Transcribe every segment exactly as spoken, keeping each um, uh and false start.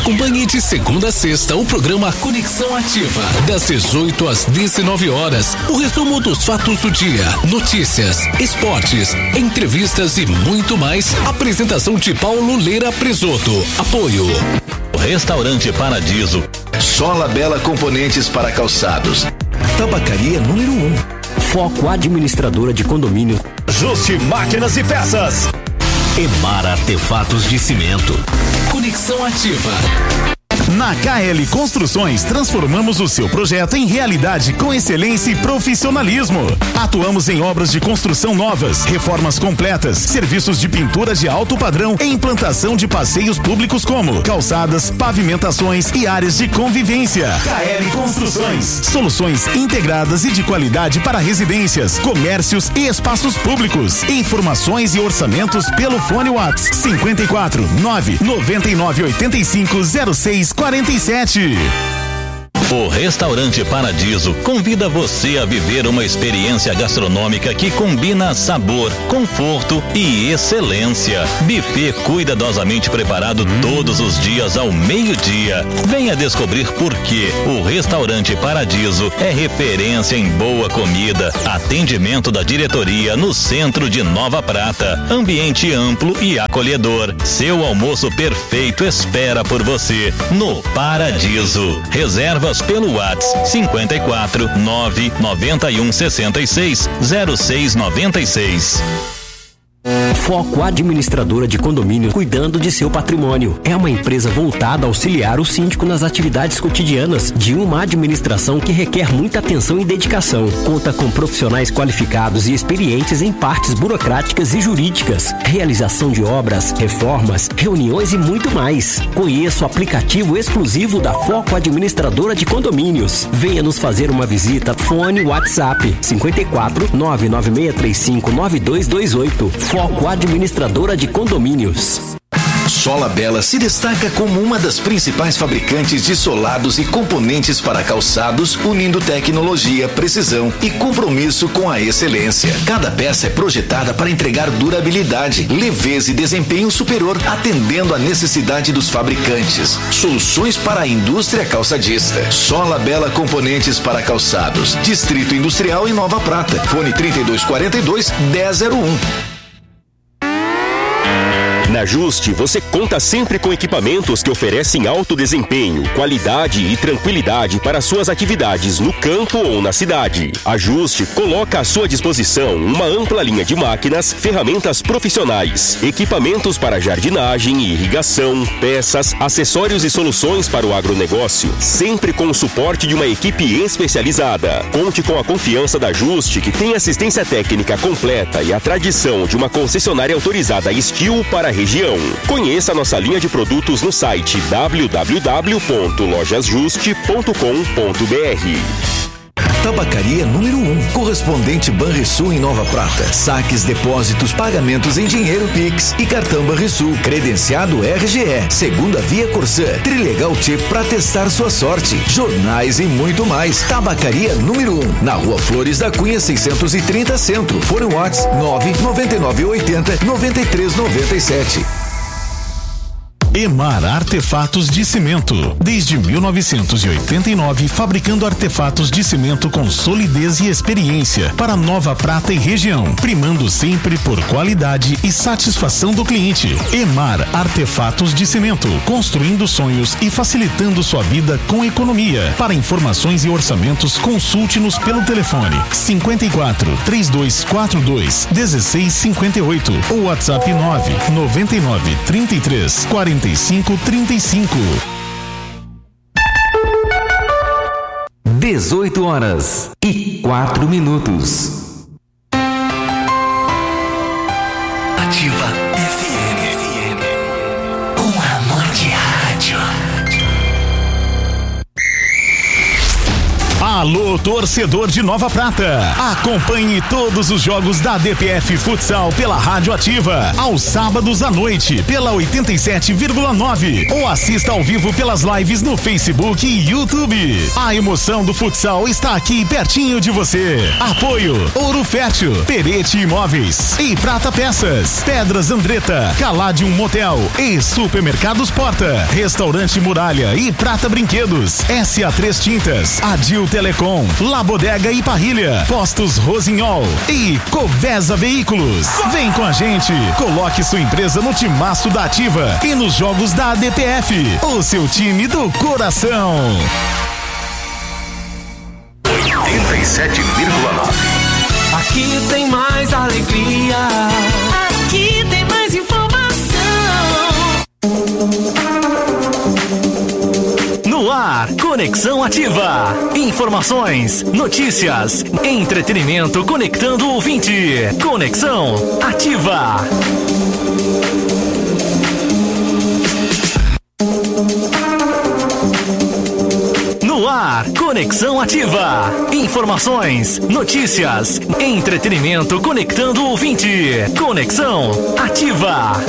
Acompanhe de segunda a sexta o programa Conexão Ativa, das dezoito às dezenove horas. O resumo dos fatos do dia, notícias, esportes, entrevistas e muito mais. Apresentação de Paulo Leira Presoto. Apoio Restaurante Paradiso, Sola Bela Componentes para Calçados, Tabacaria número um, Foco Administradora de Condomínio, Juste Máquinas e Peças, Emar Artefatos de Cimento. Conexão Ativa. Na K L Construções, transformamos o seu projeto em realidade com excelência e profissionalismo. Atuamos em obras de construção novas, reformas completas, serviços de pintura de alto padrão e implantação de passeios públicos como calçadas, pavimentações e áreas de convivência. K L Construções, soluções integradas e de qualidade para residências, comércios e espaços públicos. Informações e orçamentos pelo fone WhatsApp cinquenta e quatro, nove, noventa e nove, oitenta e cinco, zero seis quarenta e sete. O Restaurante Paradiso convida você a viver uma experiência gastronômica que combina sabor, conforto e excelência. Buffet cuidadosamente preparado todos os dias ao meio-dia. Venha descobrir por que o Restaurante Paradiso é referência em boa comida. Atendimento da diretoria no centro de Nova Prata. Ambiente amplo e acolhedor. Seu almoço perfeito espera por você no Paradiso. Reservas pelo WhatsApp cinquenta e quatro, nove, noventa e um, sessenta e seis, zero seis noventa e seis. Foco Administradora de Condomínio, cuidando de seu patrimônio. É uma empresa voltada a auxiliar o síndico nas atividades cotidianas de uma administração que requer muita atenção e dedicação. Conta com profissionais qualificados e experientes em partes burocráticas e jurídicas, realização de obras, reformas, reuniões e muito mais. Conheça o aplicativo exclusivo da Foco Administradora de Condomínios. Venha nos fazer uma visita. Fone WhatsApp cinquenta e quatro, nove nove seis três cinco, nove dois dois oito. Foco Administradora de Condomínios. Sola Bela se destaca como uma das principais fabricantes de solados e componentes para calçados, unindo tecnologia, precisão e compromisso com a excelência. Cada peça é projetada para entregar durabilidade, leveza e desempenho superior, atendendo à necessidade dos fabricantes. Soluções para a indústria calçadista. Sola Bela Componentes para Calçados, Distrito Industrial em Nova Prata. Fone trinta e dois quarenta e dois, dez zero um. Na Juste, você conta sempre com equipamentos que oferecem alto desempenho, qualidade e tranquilidade para suas atividades no campo ou na cidade. A Juste coloca à sua disposição uma ampla linha de máquinas, ferramentas profissionais, equipamentos para jardinagem e irrigação, peças, acessórios e soluções para o agronegócio, sempre com o suporte de uma equipe especializada. Conte com a confiança da Juste, que tem assistência técnica completa e a tradição de uma concessionária autorizada Estil para a região. Conheça nossa linha de produtos no site w w w ponto lojas juste ponto com ponto b r. Tabacaria número um, correspondente Banrisul em Nova Prata. Saques, depósitos, pagamentos em dinheiro Pix e cartão Banrisul. Credenciado R G E. Segunda Via Corsã. Trilegal T para testar sua sorte. Jornais e muito mais. Tabacaria número um, na Rua Flores da Cunha seiscentos e trinta Centro. Fone WhatsApp nove nove nove oitenta, noventa e três noventa e sete. Emar Artefatos de Cimento. Desde mil novecentos e oitenta e nove, fabricando artefatos de cimento com solidez e experiência para Nova Prata e região, primando sempre por qualidade e satisfação do cliente. Emar Artefatos de Cimento, construindo sonhos e facilitando sua vida com economia. Para informações e orçamentos, consulte-nos pelo telefone cinquenta e quatro, trinta e dois quarenta e dois, dezesseis cinquenta e oito ou WhatsApp nove noventa e nove, trinta e três, quarenta e cinco, trinta e cinco. dezoito horas e quatro minutos. Ativa F M. Um amor de rádio. Alô, Alô, torcedor de Nova Prata. Acompanhe todos os jogos da D P F Futsal pela Rádio Ativa, aos sábados à noite, pela oitenta e sete vírgula nove, ou assista ao vivo pelas lives no Facebook e YouTube. A emoção do futsal está aqui pertinho de você. Apoio Ouro Fértil, Perete Imóveis e Prata Peças, Pedras Andretta, Caladium Motel e Supermercados Porta, Restaurante Muralha e Prata Brinquedos, S A três Tintas, Adil Telecom, La Bodega e Parrilha, Postos Rosinhol e Covesa Veículos. Vem com a gente, coloque sua empresa no timaço da Ativa e nos jogos da A D P F, o seu time do coração. oitenta e sete vírgula nove. Aqui tem mais alegria. Aqui tem mais informação. No ar, Conexão Ativa. Informações, notícias, entretenimento conectando o ouvinte. Conexão Ativa. No ar, Conexão Ativa. Informações, notícias, entretenimento conectando o ouvinte. Conexão Ativa.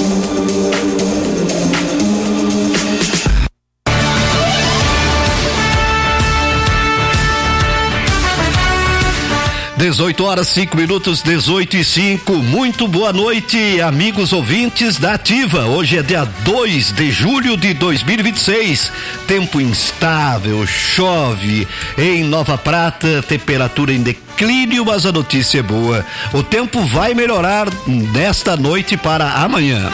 dezoito horas, cinco minutos, dezoito e cinco. Muito boa noite, amigos ouvintes da Ativa. Hoje é dia dois de julho de dois mil e vinte e seis. Tempo instável, chove em Nova Prata, temperatura em declínio, mas a notícia é boa. O tempo vai melhorar nesta noite para amanhã.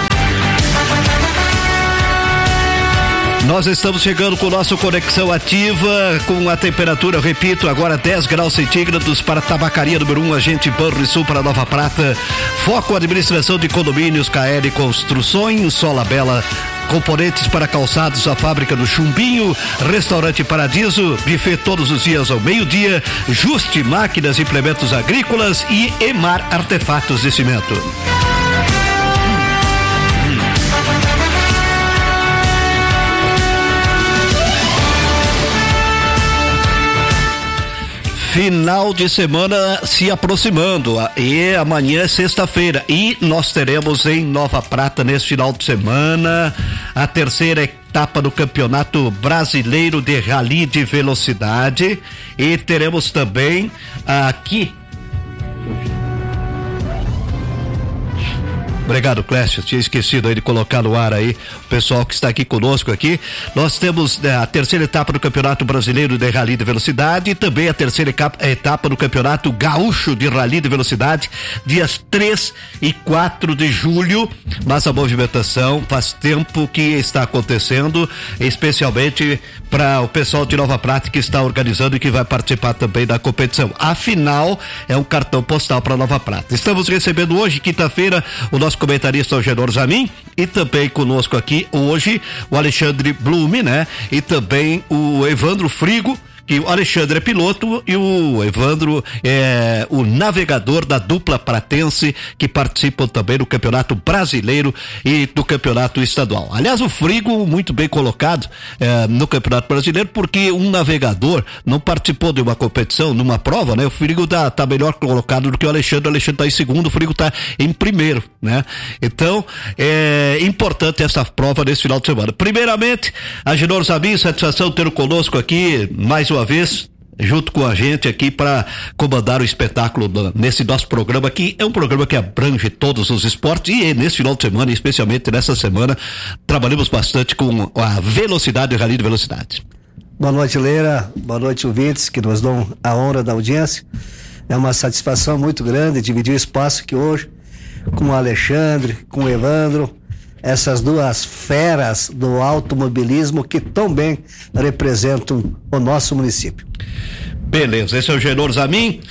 Nós estamos chegando com o nosso Conexão Ativa, com a temperatura, eu repito, agora dez graus centígrados para Tabacaria número um, Agente Banrisul para Nova Prata. Foco Administração de Condomínios, K L Construções, Sola Bela Componentes para Calçados, a Fábrica do Chumbinho, Restaurante Paradiso, buffet todos os dias ao meio-dia, Juste Máquinas e Implementos Agrícolas e Emar Artefatos de Cimento. Final de semana se aproximando e amanhã é sexta-feira e nós teremos em Nova Prata nesse final de semana a terceira etapa do Campeonato Brasileiro de Rally de Velocidade e teremos também aqui. Obrigado, Clécio, tinha esquecido aí de colocar no ar aí o pessoal que está aqui conosco aqui. Nós temos né, a terceira etapa do Campeonato Brasileiro de Rally de Velocidade e também a terceira etapa do Campeonato Gaúcho de Rally de Velocidade, dias três e quatro de julho, mas a movimentação faz tempo que está acontecendo, especialmente para o pessoal de Nova Prata que está organizando e que vai participar também da competição. Afinal, é um cartão postal para Nova Prata. Estamos recebendo hoje, quinta-feira, o nosso comentarista Eugenor Zamin e também conosco aqui hoje o Alexandre Blume, né? E também o Evandro Frigo, que o Alexandre é piloto e o Evandro é o navegador da dupla pratense que participam também do Campeonato Brasileiro e do Campeonato Estadual. Aliás, o Frigo muito bem colocado é, no Campeonato Brasileiro, porque um navegador não participou de uma competição, numa prova, né? O Frigo tá, tá melhor colocado do que o Alexandre, o Alexandre tá em segundo, o Frigo tá em primeiro, né? Então, é importante essa prova nesse final de semana. Primeiramente, Agenor Zamin, satisfação ter conosco aqui mais uma vez, junto com a gente aqui para comandar o espetáculo do, nesse nosso programa, que é um programa que abrange todos os esportes e nesse final de semana, especialmente nessa semana, trabalhamos bastante com a velocidade e o rally de velocidade. Boa noite, Leira, boa noite, ouvintes que nos dão a honra da audiência. É uma satisfação muito grande dividir o espaço aqui hoje com o Alexandre, com o Evandro, essas duas feras do automobilismo que tão bem representam o nosso município. Beleza, esse é o Eugenor Zamin.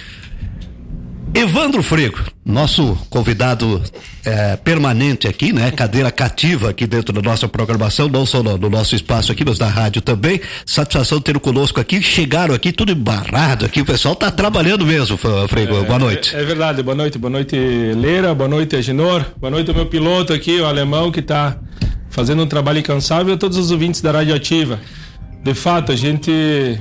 Evandro Frigo, nosso convidado é, permanente aqui, né? Cadeira cativa aqui dentro da nossa programação, não só no, no nosso espaço aqui, mas na rádio também. Satisfação ter conosco aqui. Chegaram aqui tudo embarrado aqui, o pessoal tá trabalhando mesmo, Frigo. É, boa noite. É, é verdade, boa noite, boa noite, Leira, boa noite, Agenor, boa noite ao meu piloto aqui, o alemão, que tá fazendo um trabalho incansável, a todos os ouvintes da Rádio Ativa. De fato, a gente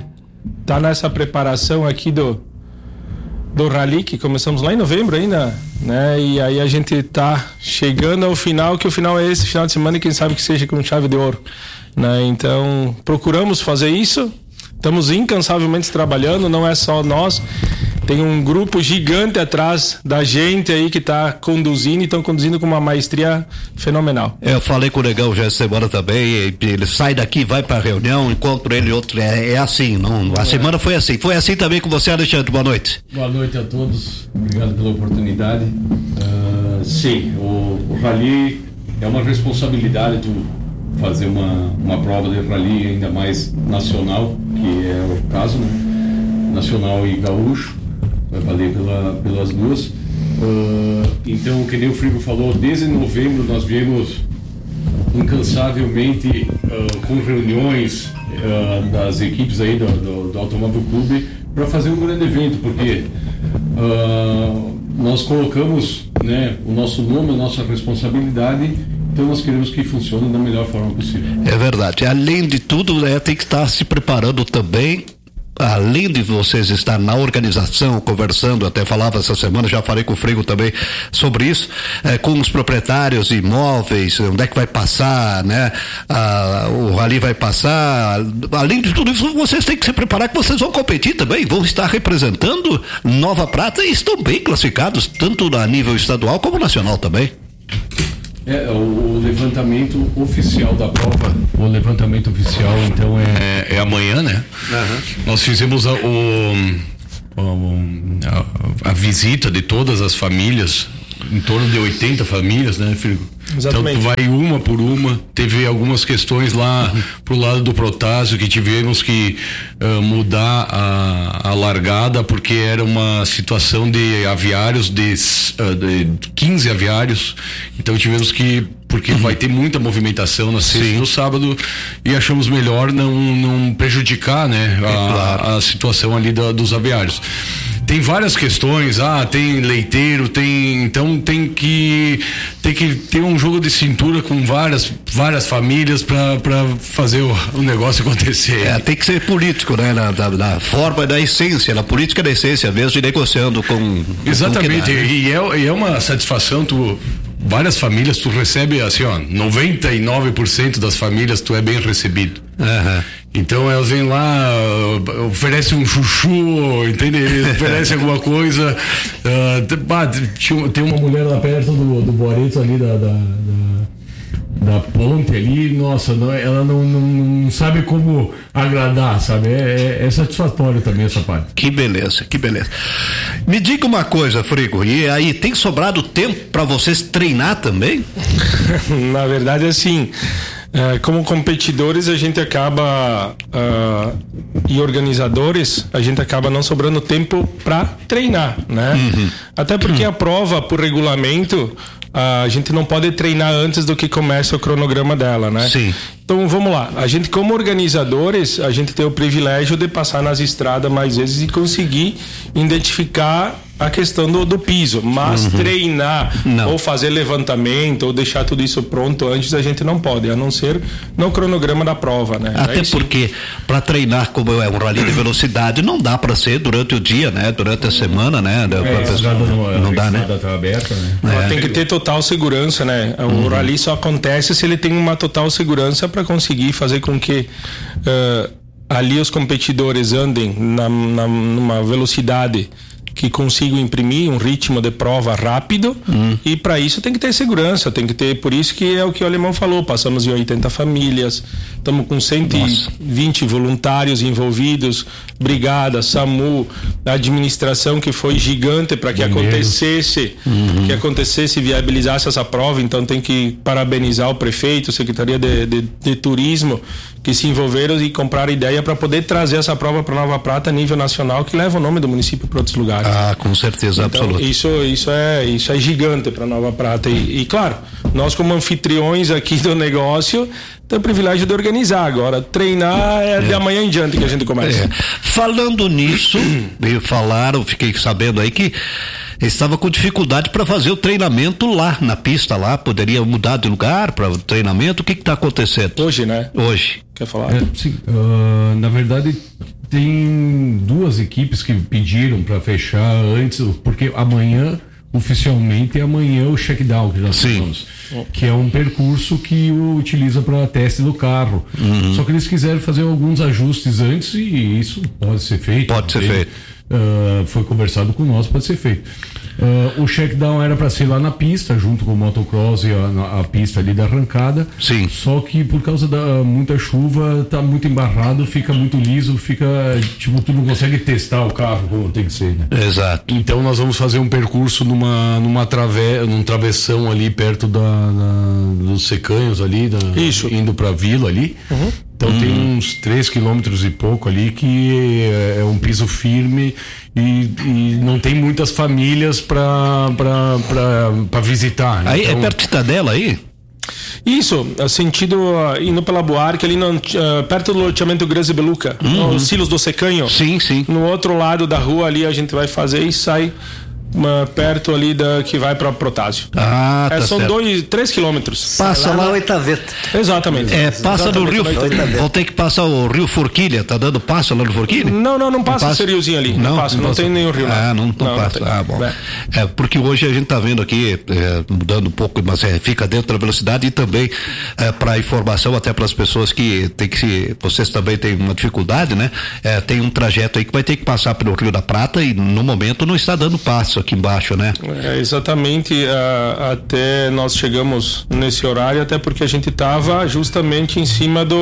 tá nessa preparação aqui do do rally, que começamos lá em novembro ainda, né? E aí a gente tá chegando ao final, que o final é esse final de semana, e quem sabe que seja com chave de ouro, né? Então, procuramos fazer isso, estamos incansavelmente trabalhando, não é só nós, tem um grupo gigante atrás da gente aí que está conduzindo e estão conduzindo com uma maestria fenomenal. Eu falei com o Negão já essa semana também, ele sai daqui, vai para a reunião, encontro ele outro, é, é assim, não, a é. semana foi assim. Foi assim também com você, Alexandre, boa noite. Boa noite a todos, obrigado pela oportunidade. Uh, sim, o, o rally é uma responsabilidade tu fazer uma, uma prova de rally, ainda mais nacional, que é o caso, né? Nacional e gaúcho. Vai valer pela, pelas duas. Uh, então, que nem o Frigo falou, desde novembro nós viemos incansavelmente uh, com reuniões uh, das equipes aí do, do, do Automóvel Clube para fazer um grande evento, porque uh, nós colocamos, né, o nosso nome, a nossa responsabilidade. Então nós queremos que funcione da melhor forma possível. É verdade. Além de tudo, né, tem que estar se preparando também. Além de vocês estar na organização, conversando, até falava essa semana, já falei com o Frigo também sobre isso, é, com os proprietários de imóveis, onde é que vai passar, né? Ah, o rally vai passar. Além de tudo isso, vocês têm que se preparar, que vocês vão competir também, vão estar representando Nova Prata e estão bem classificados, tanto a nível estadual como nacional também. É, o levantamento oficial da prova, o levantamento oficial, então, é, é amanhã, né? Uhum. Nós fizemos a, o, a, a visita de todas as famílias, em torno de oitenta famílias, né, Frigo? Exatamente. Então tu vai uma por uma. Teve algumas questões lá uhum. pro lado do Protásio que tivemos que uh, mudar a, a largada, porque era uma situação de aviários, de, uh, de quinze aviários. Então tivemos que, porque uhum. vai ter muita movimentação na sexta e no sábado, e achamos melhor não, não prejudicar, né, a, é claro. a situação ali da, dos aviários. Tem várias questões, ah, tem leiteiro, tem, então tem que tem que ter um jogo de cintura com várias várias famílias para fazer o, o negócio acontecer. É, tem que ser político, né, na, na, na forma da essência, na política da essência mesmo, de negociando com... Exatamente, com dá, né? e, é, e é uma satisfação tu... Várias famílias tu recebe assim, ó, noventa e nove por cento das famílias tu é bem recebido. Uhum. Então elas vêm lá, oferece um chuchu, entende? Oferece alguma coisa. Uh, tem uma mulher lá perto do, do Boreto ali da, da, da, da ponte ali, nossa, não, ela não, não, não sabe como agradar, sabe? É, é, é satisfatório também essa parte. Que beleza, que beleza. Me diga uma coisa, Frigo, e aí, tem sobrado tempo para vocês treinar também? Na verdade, assim, é, como competidores, a gente acaba, uh, e organizadores, a gente acaba não sobrando tempo para treinar, né? Uhum. Até porque uhum. a prova, por regulamento, a gente não pode treinar antes do que começa o cronograma dela, né? Sim. Então vamos lá, a gente como organizadores, a gente tem o privilégio de passar nas estradas mais vezes e conseguir identificar a questão do, do piso, mas uhum. treinar não. ou fazer levantamento ou deixar tudo isso pronto antes a gente não pode, a não ser no cronograma da prova, né? Até porque para treinar como é um rally de velocidade não dá para ser durante o dia, né? Durante a semana, né? É, pessoa, não, não dá, né? Tá aberta, né? É. Tem que ter total segurança, né? O uhum. rally só acontece se ele tem uma total segurança para conseguir fazer com que uh, ali os competidores andem na, na, numa velocidade que consigam imprimir um ritmo de prova rápido hum. e para isso tem que ter segurança, tem que ter, por isso que é o que o Alemão falou, passamos em oitenta famílias, estamos com cento e vinte Nossa. Voluntários envolvidos, brigada, SAMU, a administração que foi gigante para que Primeiro. acontecesse, uhum. que acontecesse e viabilizasse essa prova, então tem que parabenizar o prefeito, Secretaria de, de, de Turismo, que se envolveram e compraram ideia para poder trazer essa prova para Nova Prata a nível nacional, que leva o nome do município para outros lugares. Ah, com certeza, então, absoluta. Isso, isso, é, isso é gigante para Nova Prata. E, e, claro, nós como anfitriões aqui do negócio, temos o privilégio de organizar. Agora, treinar é, é. de amanhã em diante que a gente começa. É. Falando nisso, me falaram, fiquei sabendo aí que estava com dificuldade para fazer o treinamento lá na pista lá, poderia mudar de lugar para o treinamento. O que está acontecendo? Hoje, né? Hoje. Quer falar? É, sim, uh, na verdade tem duas equipes que pediram para fechar antes, porque amanhã, oficialmente, é amanhã o check-down que nós temos, que é um percurso que utiliza para teste do carro. Uhum. Só que eles quiseram fazer alguns ajustes antes e isso pode ser feito. Pode ser feito. Uh, foi conversado com nós, pode ser feito. Uh, o check-down era para ser lá na pista, junto com o motocross e a, a pista ali da arrancada. Sim. Só que por causa da muita chuva, tá muito embarrado, fica muito liso, fica, tipo, tu não consegue testar o carro como tem que ser, né? Exato. Então nós vamos fazer um percurso numa, numa trave, num travessão ali perto da, da dos Secanhos ali, da, Isso. indo pra vila ali. Uhum. Então uhum. tem uns três quilômetros e pouco ali que é, é um piso firme e, e não tem muitas famílias para visitar. Aí então... é perto de Cidadela aí? Isso, sentido uh, indo pela Buarque, ali no, uh, perto do loteamento Grande Beluca, uhum. Os Silos do Secanho. Sim, sim. No outro lado da rua ali a gente vai fazer e sai uma, perto ali da que vai para Protásio. Ah, é, tá são certo. dois, três quilômetros. Passa lá, lá Oitaveta. Exatamente. É, passa Exatamente no Rio. Vão ter que passar o Rio Forquilha. Tá dando passo lá no Forquilha? Não, não, não passa, não passa esse riozinho ali. Não, não passa, não, não passa. Tem nenhum rio. Ah, não, não, não passa. Não ah, bom. É. é, porque hoje a gente tá vendo aqui, é, mudando um pouco, mas é, fica dentro da velocidade e também é, para informação até para as pessoas que tem que se. Vocês também têm uma dificuldade, né? É, tem um trajeto aí que vai ter que passar pelo Rio da Prata e no momento não está dando passo aqui embaixo, né? É, exatamente, uh, até nós chegamos nesse horário, até porque a gente estava justamente em cima do...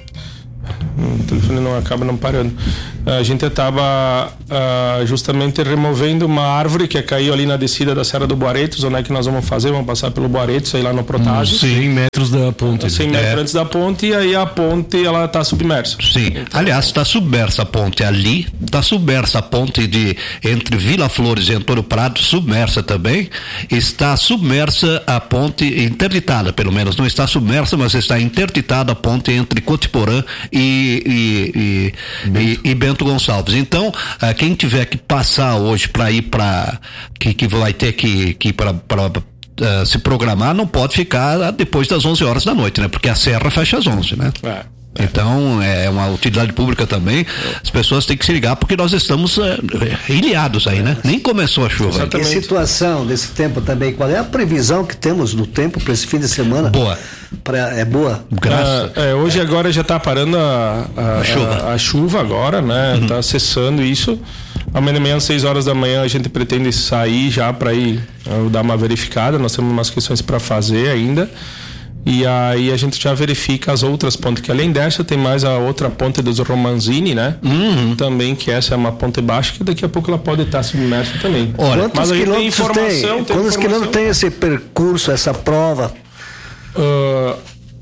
O telefone não acaba não parando. A gente estava uh, justamente removendo uma árvore que caiu ali na descida da Serra do Boaretos, onde é que nós vamos fazer? Vamos passar pelo Boaretos, aí lá no Protásio. cem metros da ponte. cem metros é. antes da ponte, e aí a ponte ela está submersa. Sim, então, aliás, está submersa a ponte ali, está submersa a ponte de entre Vila Flores e Antônio Prado, submersa também. Está submersa a ponte, interditada pelo menos, não está submersa, mas está interditada a ponte entre Cotiporã e E, e, e, e, e Bento Gonçalves. Então, uh, quem tiver que passar hoje para ir para que, que vai ter que, que ir para uh, se programar, não pode ficar depois das onze horas da noite, né? Porque a serra fecha às onze, né? É. Então, é uma utilidade pública também. As pessoas têm que se ligar porque nós estamos uh, ilhados aí, né? Nem começou a chuva. Que situação desse tempo também? Qual é a previsão que temos do tempo para esse fim de semana? Boa. Pra, é boa? Graças. É, é, hoje agora já está parando a, a, a, chuva. A, a chuva agora, né? Está uhum. cessando isso. Amanhã de manhã, às seis horas da manhã, a gente pretende sair já para ir uh, dar uma verificada. Nós temos umas questões para fazer ainda. E aí a gente já verifica as outras pontes, que além dessa tem mais a outra ponte dos Romanzini, né? Uhum. Também, que essa é uma ponte baixa, que daqui a pouco ela pode estar submersa também. Olha, quantos mas a gente tem informação, tem? tem Quantos informação? quilômetros tem esse percurso, essa prova? Uh,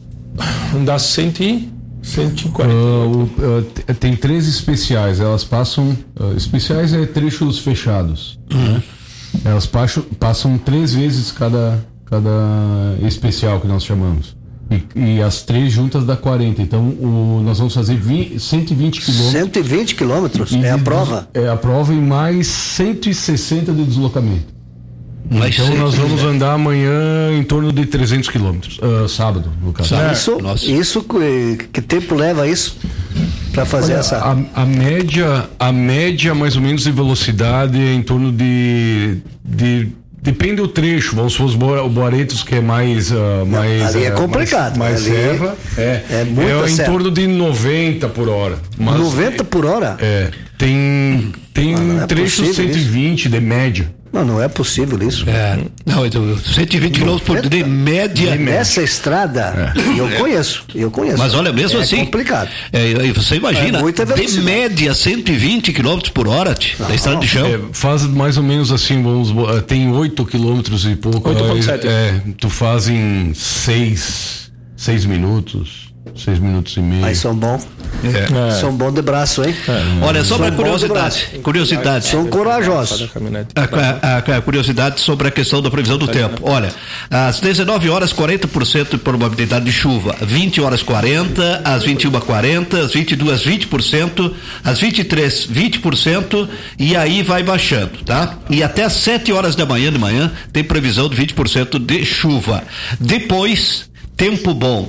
dá cento e quarenta. Uh, uh, tem três especiais, elas passam. Uh, especiais é trechos fechados. Uhum. Né? Elas passam, passam três vezes cada. cada especial que nós chamamos. E, e as três juntas dá quarenta. Então, o, nós vamos fazer vinte, cento e vinte quilômetros. cento e vinte quilômetros? É a prova? É a prova e mais cento e sessenta de deslocamento. Mas então, nós vamos né? andar amanhã em torno de trezentos quilômetros. Uh, sábado, no caso. É, isso, isso, que tempo leva isso? Para fazer Olha, essa. A, a, média, a média, mais ou menos, de velocidade é em torno de. de Depende do trecho, vamos supor o Boaretos, que é mais. Uh, mais ali é complicado. Mais, mais serra. É, é, muita é em serra. torno de noventa por hora. Mas, noventa por hora? É. Tem, tem ah, é trechos cento e vinte isso. de média. Não, não é possível isso. É. Não, então, cento e vinte quilômetros por de média. Nessa estrada, é. eu conheço, eu conheço. Mas olha, mesmo é assim. É complicado. É, você imagina, é de média cento e vinte quilômetros por hora não, da estrada de chão. É, faz mais ou menos assim, vamos, tem oito quilômetros e pouco. oito vírgula sete. É, tu faz em seis, seis minutos. Seis minutos e meio. Aí são bons. É. São bons de braço, hein? É. Olha, sobre a curiosidade. Curiosidade. São corajosos. A, a, a curiosidade sobre a questão da previsão do tempo. Olha, às dezenove horas, quarenta por cento de probabilidade de chuva. vinte horas, quarenta. Às vinte e uma, quarenta. Às vinte e duas, vinte por cento. Às vinte e três, vinte por cento. E aí vai baixando, tá? E até às sete horas da manhã de manhã tem previsão de vinte por cento de chuva. Depois, tempo bom.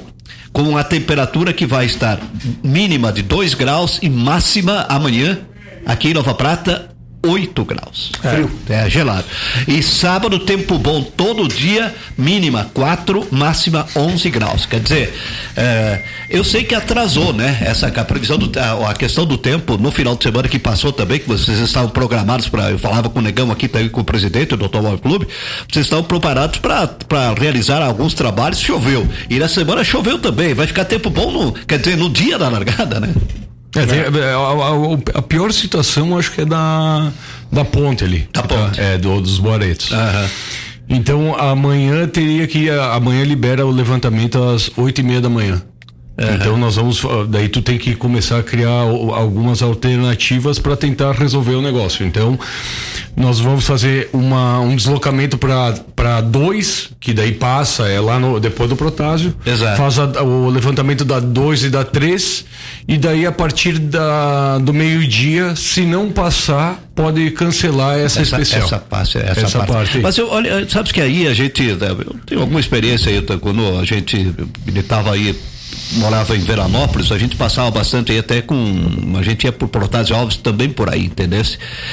com a temperatura que vai estar mínima de dois graus e máxima amanhã, aqui em Nova Prata, oito graus. É. Frio, é gelado. E sábado, tempo bom todo dia, mínima quatro, máxima onze graus. Quer dizer, é, eu sei que atrasou, né? Essa a previsão do a, a questão do tempo no final de semana que passou também, que vocês estavam programados para, eu falava com o Negão aqui também, com o presidente do Automóvel Clube, vocês estavam preparados para realizar alguns trabalhos, choveu. E na semana choveu também, vai ficar tempo bom no, quer dizer, no dia da largada, né? É, tem, a, a, a pior situação acho que é da, da ponte ali. Da ponte. Tá, é, do, dos Boaretos. Aham. Então amanhã teria que, amanhã libera o levantamento às oito e meia da manhã. Uhum. Então nós vamos, daí tu tem que começar a criar algumas alternativas para tentar resolver o negócio. Então nós vamos fazer uma, um deslocamento para dois, que daí passa, é lá no, depois do Protásio. Exato. Faz a, o levantamento da dois e da três, e daí a partir da, do meio-dia, se não passar, pode cancelar essa, essa especial. Essa, parte, essa, essa parte. parte. Mas eu, olha, sabes que aí a gente, eu tenho alguma experiência aí, quando a gente estava aí, morava em Veranópolis, a gente passava bastante aí até com, a gente ia por Protásio Alves também por aí, entendesse?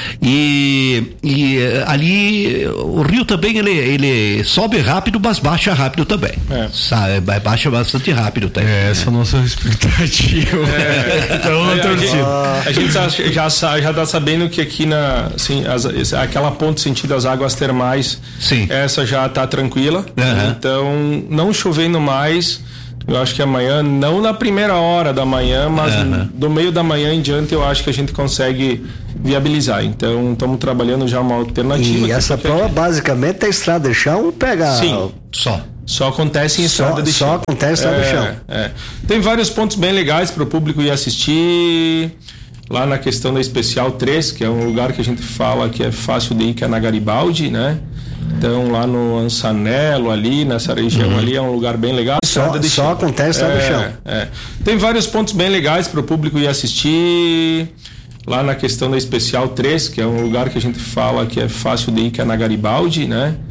E, e ali o rio também ele, ele sobe rápido, mas baixa rápido também. É. Sabe, baixa bastante rápido também. É, essa é a nossa expectativa. É. Então, a, a, a gente já, já, já tá sabendo que aqui na, assim, as, aquela ponte sentido as águas termais, sim, essa já tá tranquila. Uhum. Então, não chovendo mais, eu acho que amanhã, não na primeira hora da manhã, mas uhum, do meio da manhã em diante, eu acho que a gente consegue viabilizar. Então, estamos trabalhando já uma alternativa. E essa prova, aqui, basicamente, é estrada de chão, pega... Sim, só. Só acontece em estrada só, de chão. Só acontece em estrada é, de chão. É. Tem vários pontos bem legais para o público ir assistir. Lá na questão da Especial três, que é um lugar que a gente fala que é fácil de ir, que é na Garibaldi, né? Então, lá no Ansanello, ali, nessa região uhum, ali, é um lugar bem legal. Só, de só chão. acontece lá é, no chão. É. Tem vários pontos bem legais para o público ir assistir. Lá na questão da Especial três, que é um lugar que a gente fala que é fácil de ir, que é na Garibaldi, né?